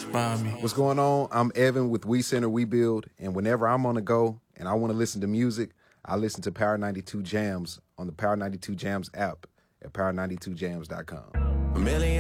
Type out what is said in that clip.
inspire me. What's going on? I'm Evan with We Center, We Build, and whenever I'm on the go and I want to listen to music, I listen to Power 92 Jams on the Power 92 Jams app at power92jams.com. A million